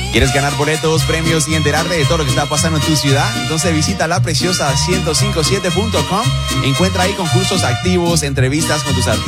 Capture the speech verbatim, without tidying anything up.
¿Quieres ganar boletos, premios y enterarte de todo lo que está pasando en tu ciudad? Entonces visita la preciosa ciento cincuenta y siete punto com. Encuentra ahí concursos activos, entrevistas con tus artistas